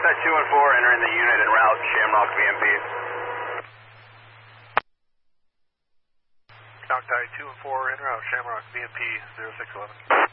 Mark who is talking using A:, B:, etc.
A: Tide 2 and 4 entering the unit en route, Shamrock VMP.
B: Knock Tide 2 and 4 en route, Shamrock VMP 0611.